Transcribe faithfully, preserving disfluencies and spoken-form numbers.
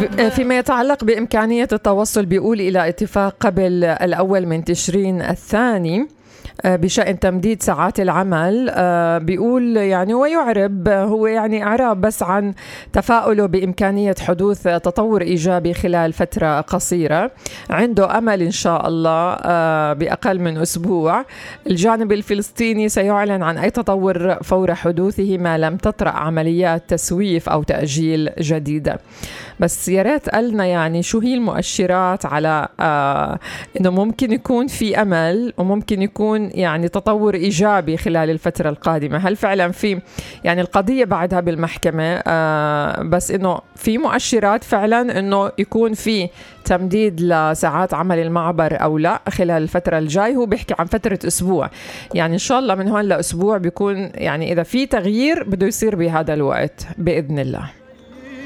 فيما يتعلق بإمكانية التوصل بيقول إلى اتفاق قبل الأول من تشرين الثاني بشأن تمديد ساعات العمل. بيقول يعني ويعرب هو يعني إعراب بس عن تفاؤله بإمكانية حدوث تطور إيجابي خلال فترة قصيرة. عنده أمل إن شاء الله بأقل من أسبوع الجانب الفلسطيني سيعلن عن أي تطور فور حدوثه ما لم تطرأ عمليات تسويف أو تأجيل جديدة. بس يا ريت قالنا يعني شو هي المؤشرات على آه إنه ممكن يكون في أمل وممكن يكون يعني تطور إيجابي خلال الفترة القادمة. هل فعلا في يعني القضية بعدها بالمحكمة آه بس إنه في مؤشرات فعلا إنه يكون في تمديد لساعات عمل المعبر أو لا خلال الفترة الجاي. هو بيحكي عن فترة أسبوع، يعني إن شاء الله من هون لأسبوع بيكون يعني إذا في تغيير بده يصير بهذا الوقت بإذن الله.